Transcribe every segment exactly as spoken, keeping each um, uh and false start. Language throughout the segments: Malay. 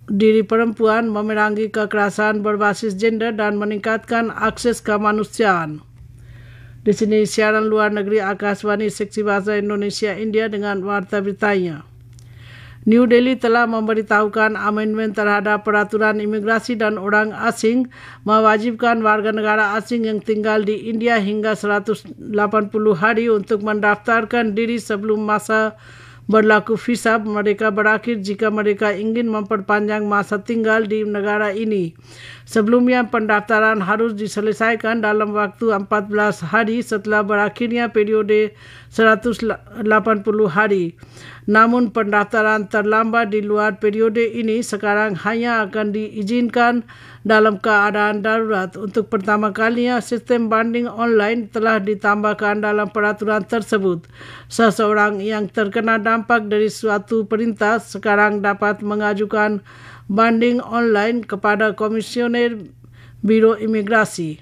diri perempuan, memerangi kekerasan berbasis gender dan meningkatkan akses kemanusiaan. Di sini siaran luar negeri Akashvani Seksi Bahasa Indonesia India dengan warta beritanya. New Delhi telah memberitahukan amendmen terhadap peraturan imigrasi dan orang asing mewajibkan warga negara asing yang tinggal di India hingga seratus lapan puluh hari untuk mendaftarkan diri sebelum masa berlaku visa mereka berakhir jika mereka ingin memperpanjang masa tinggal di negara ini. Sebelumnya, pendaftaran harus diselesaikan dalam waktu empat belas hari setelah berakhirnya periode seratus lapan puluh hari. Namun, pendaftaran terlambat di luar periode ini sekarang hanya akan diizinkan dalam keadaan darurat. Untuk pertama kalinya, sistem banding online telah ditambahkan dalam peraturan tersebut. Seseorang yang terkena dampak dari suatu perintah sekarang dapat mengajukan banding online kepada Komisioner Biro Imigrasi.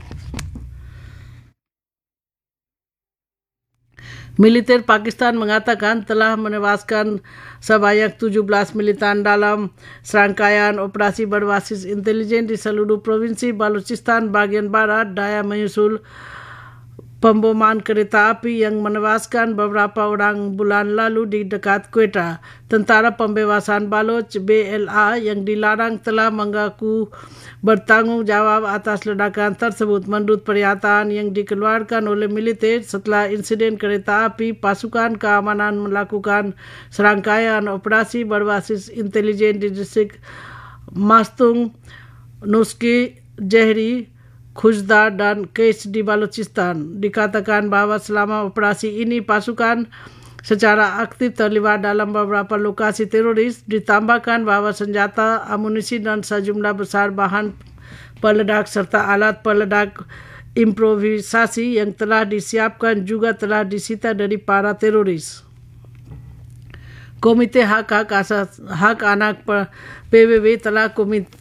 Militer Pakistan mengatakan telah menewaskan sebanyak tujuh belas militan dalam serangkaian operasi berbasis intelijen di seluruh provinsi Balochistan bagian barat daya menyusul pemboman kereta api yang menewaskan beberapa orang bulan lalu di dekat Quetta. Tentara Pembebasan Baloch B L A yang dilarang telah mengaku bertanggung jawab atas ledakan tersebut. Menurut pernyataan yang dikeluarkan oleh militer setelah insiden kereta api, pasukan keamanan melakukan serangkaian operasi berbasis intelijen di distrik Mastung, Nuski, Jehri, Khujda dan Kesh di Balochistan. Dikatakan bahwa selama operasi ini pasukan secara aktif terlibat dalam beberapa lokasi teroris. Ditambahkan bahwa senjata, amunisi dan sejumlah besar bahan peledak serta alat peledak improvisasi yang telah disiapkan juga telah disita dari para teroris. Komite Hak Hak Asas Hak Anak P B B telah komite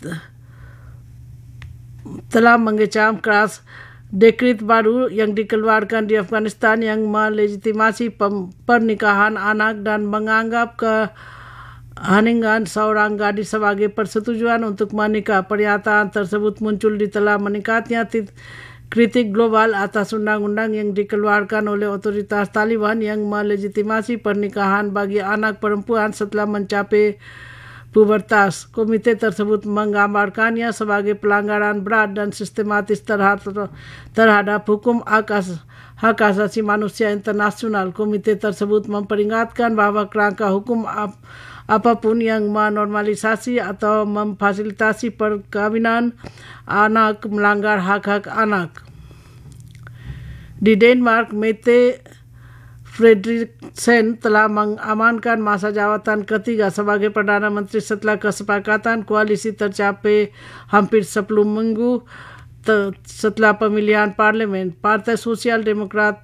telah mengecam keras dekret baru yang dikeluarkan di Afghanistan yang melegitimasi pernikahan anak dan menganggap keheningan seorang gadis sebagai persetujuan untuk menikah. Pernyataan tersebut muncul di tengah meningkatnya kritik global atas undang-undang yang dikeluarkan oleh otoritas Taliban yang melegitimasi pernikahan bagi anak perempuan setelah mencapai pubertas. Komite tersebut menggambarkannya sebagai pelanggaran berat dan sistematis terhadap, terhadap hukum akas, hak asasi manusia internasional. Komite tersebut memperingatkan bahwa kerangka hukum ap, apapun yang menormalisasi atau memfasilitasi perkawinan anak melanggar hak-hak anak. Di Denmark, Mette Frederiksen telah mengamankan masa jawatan ketiga sebagai Perdana Menteri setelah kesepakatan koalisi tercapai hampir sepuluh minggu te- setelah pemilihan parlimen. Partai Sosial Demokrat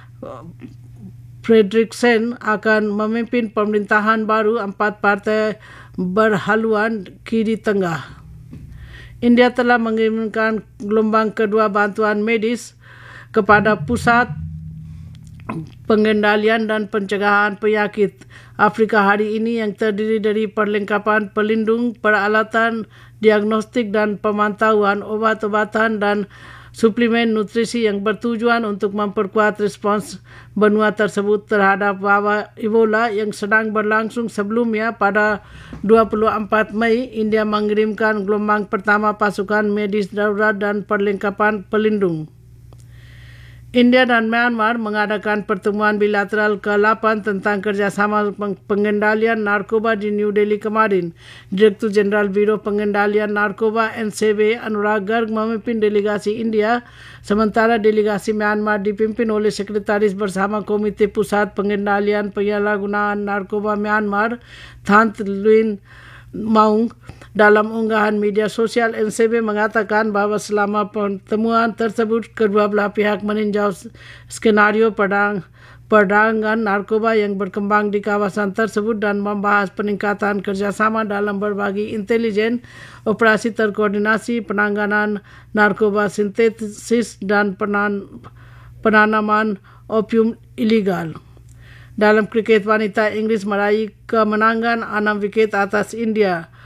Frederiksen akan memimpin pemerintahan baru empat partai berhaluan kiri tengah. India telah mengirimkan gelombang kedua bantuan medis kepada pusat pengendalian dan pencegahan penyakit Afrika hari ini yang terdiri dari perlengkapan pelindung, peralatan diagnostik dan pemantauan, obat-obatan dan suplemen nutrisi yang bertujuan untuk memperkuat respons benua tersebut terhadap wabak Ebola yang sedang berlangsung. Sebelumnya pada dua puluh empat Mei, India mengirimkan gelombang pertama pasukan medis darurat dan perlengkapan pelindung. India dan Myanmar mengadakan pertemuan bilateral ke lapan tentang kerjasama pengendalian narkoba di New Delhi kemarin. Direktur Jenderal Biro Pengendalian Narkoba N C B Anurag Garg memimpin delegasi India, sementara delegasi Myanmar dipimpin oleh Sekretaris Bersama Komite Pusat Pengendalian Penyalahgunaan Narkoba Myanmar, Thant Luin Maung. Dalam unggahan media sosial, N C B mengatakan bahwa selama pertemuan tersebut kedua belah pihak meninjau skenario pedang, perdagangan narkoba yang berkembang di kawasan tersebut dan membahas peningkatan kerjasama dalam berbagi intelijen, operasi terkoordinasi, penanganan narkoba sintetis dan penan, penanaman opium ilegal. Dalam kriket wanita, Inggris meraih kemenangan enam wiket atas India.